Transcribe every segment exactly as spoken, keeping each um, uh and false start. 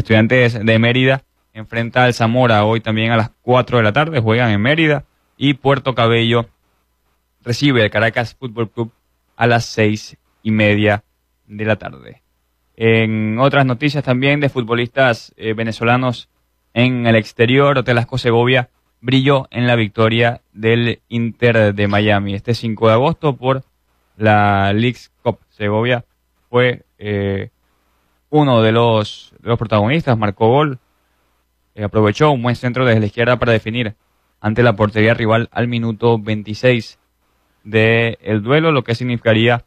Estudiantes de Mérida enfrenta al Zamora hoy también a las cuatro de la tarde, juegan en Mérida, y Puerto Cabello recibe el Caracas Fútbol Club a las seis y media de la tarde. En otras noticias también de futbolistas eh, venezolanos en el exterior, Otelasco Segovia brilló en la victoria del Inter de Miami este cinco de agosto por la Leagues Cup. Segovia fue eh, uno de los, de los protagonistas, marcó gol, eh, aprovechó un buen centro desde la izquierda para definir ante la portería rival al minuto veintiséis del duelo, lo que significaría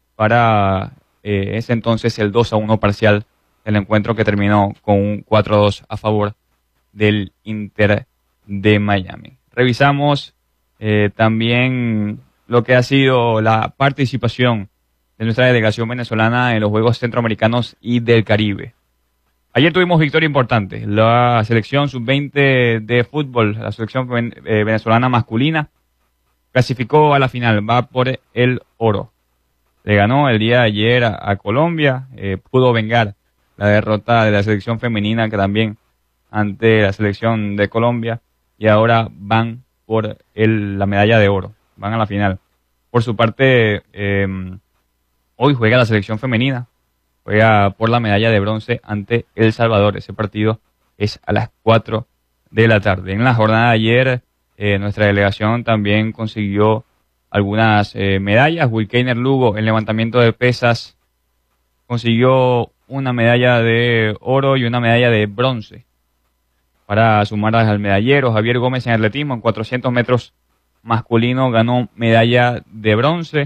para eh, ese entonces el dos a uno parcial del encuentro, que terminó con un cuatro a dos a favor del Inter de Miami. Revisamos eh, también lo que ha sido la participación de nuestra delegación venezolana en los Juegos Centroamericanos y del Caribe. Ayer tuvimos victoria importante. La selección sub veinte de fútbol, la selección eh, venezolana masculina, clasificó a la final, va por el oro. Le ganó el día de ayer a, a Colombia, eh, pudo vengar la derrota de la selección femenina, que también ante la selección de Colombia, y ahora van por el, la medalla de oro, van a la final. Por su parte, eh, hoy juega la selección femenina, juega por la medalla de bronce ante El Salvador. Ese partido es a las cuatro de la tarde. En la jornada de ayer, eh, nuestra delegación también consiguió algunas eh, medallas. Wilkeiner Lugo en levantamiento de pesas consiguió una medalla de oro y una medalla de bronce para sumar al medallero. Javier Gómez en atletismo en cuatrocientos metros masculino ganó medalla de bronce.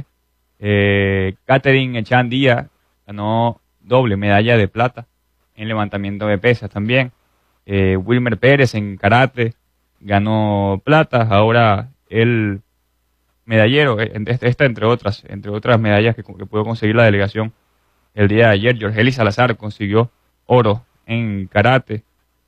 Eh, Catherine Echandía ganó doble medalla de plata en levantamiento de pesas también. Eh, Wilmer Pérez en karate ganó plata. Ahora el medallero, esta entre otras, entre otras medallas que, que pudo conseguir la delegación el día de ayer, Jorgeli Salazar consiguió oro en karate.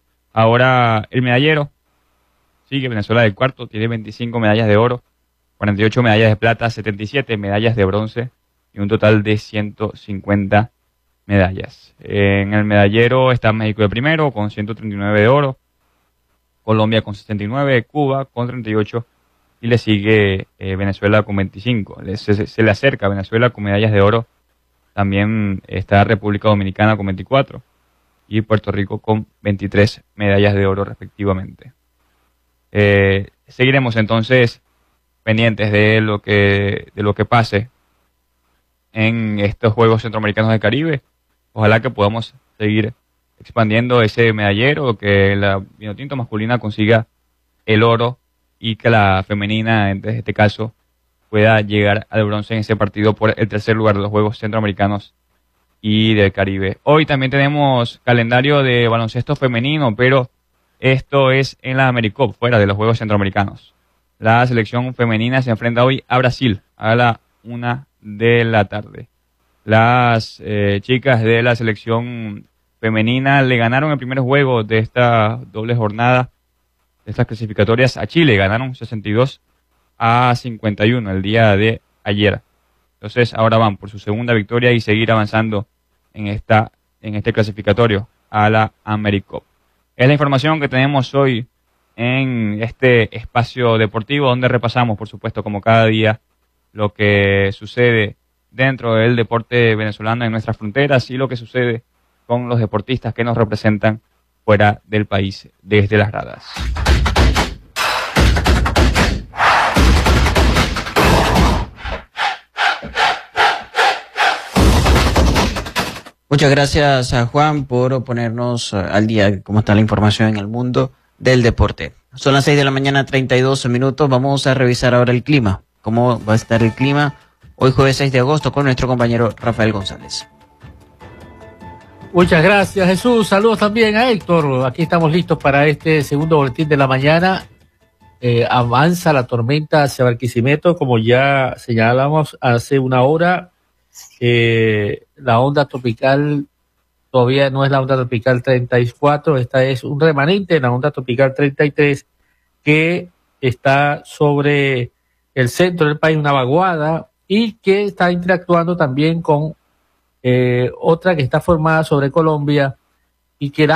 Ahora el medallero sigue Venezuela del cuarto, tiene veinticinco medallas de oro, cuarenta y ocho medallas de plata, setenta y siete medallas de bronce y un total de ciento cincuenta medallas. En el medallero está México de primero con ciento treinta y nueve de oro, Colombia con sesenta y nueve, Cuba con treinta y ocho y le sigue eh, Venezuela con veinticinco. Le, se, se le acerca a Venezuela con medallas de oro. También está República Dominicana con veinticuatro y Puerto Rico con veintitrés medallas de oro respectivamente. Eh, seguiremos entonces pendientes de lo que de lo que pase en estos Juegos Centroamericanos del Caribe. Ojalá que podamos seguir expandiendo ese medallero, que la vinotinto masculina consiga el oro y que la femenina, en este caso, pueda llegar al bronce en ese partido por el tercer lugar de los Juegos Centroamericanos y del Caribe. Hoy también tenemos calendario de baloncesto femenino, pero esto es en la AmeriCup, fuera de los Juegos Centroamericanos. La selección femenina se enfrenta hoy a Brasil a la una de la tarde. Las eh, chicas de la selección femenina le ganaron el primer juego de esta doble jornada, de estas clasificatorias, a Chile. Ganaron sesenta y dos a cincuenta y uno el día de ayer. Entonces ahora van por su segunda victoria y seguir avanzando en esta en este clasificatorio a la AmeriCup. Es la información que tenemos hoy en este espacio deportivo, donde repasamos, por supuesto, como cada día, lo que sucede dentro del deporte venezolano en nuestras fronteras y lo que sucede con los deportistas que nos representan fuera del país desde las gradas. Muchas gracias a Juan por ponernos al día de cómo está la información en el mundo del deporte. Son las seis de la mañana, treinta y dos minutos. Vamos a revisar ahora el clima. ¿Cómo va a estar el clima hoy jueves seis de agosto con nuestro compañero Rafael González? Muchas gracias, Jesús. Saludos también a Héctor. Aquí estamos listos para este segundo boletín de la mañana. Eh, avanza la tormenta hacia Barquisimeto, como ya señalamos hace una hora. Eh, la onda tropical todavía no es la onda tropical treinta y cuatro, esta es un remanente de la onda tropical treinta y tres que está sobre el centro del país, una vaguada, y que está interactuando también con eh, otra que está formada sobre Colombia y que da